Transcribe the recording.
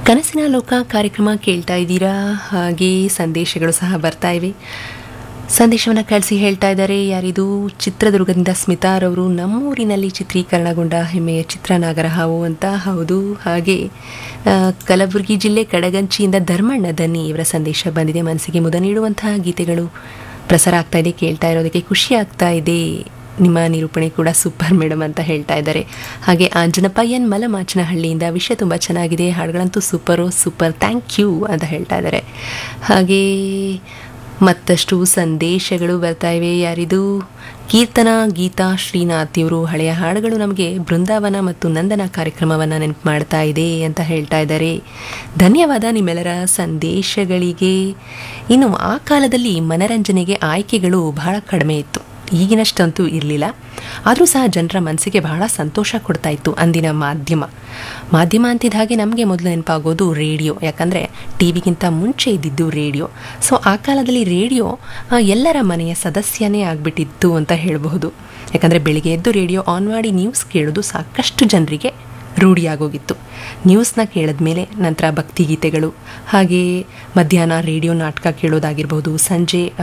ಕನಸಿನ ಲೋಕ ಕಾರ್ಯಕ್ರಮ ಕೇಳ್ತಾ ಇದ್ದೀರಾ. ಹಾಗೆ ಸಂದೇಶಗಳು ಸಹ ಬರ್ತಾ ಇವೆ. ಸಂದೇಶವನ್ನು ಕಳಿಸಿ ಹೇಳ್ತಾ ಇದ್ದಾರೆ, ಯಾರಿದು ಚಿತ್ರದುರ್ಗದಿಂದ ಸ್ಮಿತಾರವರು, ನಮ್ಮೂರಿನಲ್ಲಿ ಚಿತ್ರೀಕರಣಗೊಂಡ ಹೆಮ್ಮೆಯ ಚಿತ್ರ ನಾಗರಹಾವು ಅಂತ. ಹೌದು. ಹಾಗೆ ಕಲಬುರಗಿ ಜಿಲ್ಲೆ ಕಡಗಂಚಿಯಿಂದ ಧರ್ಮಣ್ಣ ದನ್ನಿ ಇವರ ಸಂದೇಶ ಬಂದಿದೆ. ಮನಸ್ಸಿಗೆ ಮುದ ನೀಡುವಂತಹ ಗೀತೆಗಳು ಪ್ರಸಾರ ಆಗ್ತಾ ಇದೆ, ಕೇಳ್ತಾ ಇರೋದಕ್ಕೆ ಖುಷಿ ಆಗ್ತಾ ಇದೆ. ನಿಮ್ಮ ನಿರೂಪಣೆ ಕೂಡ ಸೂಪರ್ ಮೇಡಮ್ ಅಂತ ಹೇಳ್ತಾ ಇದ್ದಾರೆ. ಹಾಗೆ ಆಂಜನಪ್ಪ ಎನ್ ಮಲಮಾಚನಹಳ್ಳಿಯಿಂದ ವಿಷಯ ತುಂಬ ಚೆನ್ನಾಗಿದೆ, ಹಾಡುಗಳಂತೂ ಸೂಪರ್ ಥ್ಯಾಂಕ್ ಯು ಅಂತ ಹೇಳ್ತಾ ಇದ್ದಾರೆ. ಹಾಗೆ ಮತ್ತಷ್ಟು ಸಂದೇಶಗಳು ಬರ್ತಾ ಇವೆ. ಯಾರಿದು ಕೀರ್ತನಾ ಗೀತಾ ಶ್ರೀನಾಥ್ ಇವರು, ಹಳೆಯ ಹಾಡುಗಳು ನಮಗೆ ಬೃಂದಾವನ ಮತ್ತು ನಂದನ ಕಾರ್ಯಕ್ರಮವನ್ನು ನೆನಪು ಮಾಡ್ತಾ ಇದೆ ಅಂತ ಹೇಳ್ತಾ ಇದ್ದಾರೆ. ಧನ್ಯವಾದ ನಿಮ್ಮೆಲ್ಲರ ಸಂದೇಶಗಳಿಗೆ. ಇನ್ನು ಆ ಕಾಲದಲ್ಲಿ ಮನರಂಜನೆಗೆ ಆಯ್ಕೆಗಳು ಬಹಳ ಕಡಿಮೆ ಇತ್ತು, ಈಗಿನಷ್ಟಂತೂ ಇರಲಿಲ್ಲ. ಆದರೂ ಸಹ ಜನರ ಮನಸ್ಸಿಗೆ ಬಹಳ ಸಂತೋಷ ಕೊಡ್ತಾ ಇತ್ತು ಅಂದಿನ ಮಾಧ್ಯಮ ಅಂತಿದ್ದ ಹಾಗೆ ನಮಗೆ ಮೊದಲು ನೆನಪಾಗೋದು ರೇಡಿಯೋ. ಯಾಕಂದರೆ ಟಿ ವಿಗಿಂತ ಮುಂಚೆ ಇದ್ದಿದ್ದು ರೇಡಿಯೋ. ಸೊ ಆ ಕಾಲದಲ್ಲಿ ರೇಡಿಯೋ ಎಲ್ಲರ ಮನೆಯ ಸದಸ್ಯನೇ ಆಗಿಬಿಟ್ಟಿತ್ತು ಅಂತ ಹೇಳಬಹುದು. ಯಾಕಂದರೆ ಬೆಳಿಗ್ಗೆ ಎದ್ದು ರೇಡಿಯೋ ಆನ್ ಮಾಡಿ ನ್ಯೂಸ್ ಕೇಳೋದು ಸಾಕಷ್ಟು ಜನರಿಗೆ ರೂಢಿಯಾಗೋಗಿತ್ತು. ನ್ಯೂಸ್ನ ಕೇಳಿದ್ಮೇಲೆ ನಂತರ ಭಕ್ತಿಗೀತೆಗಳು, ಹಾಗೆ ಮಧ್ಯಾಹ್ನ ರೇಡಿಯೋ ನಾಟಕ ಕೇಳೋದಾಗಿರ್ಬೋದು, ಸಂಜೆ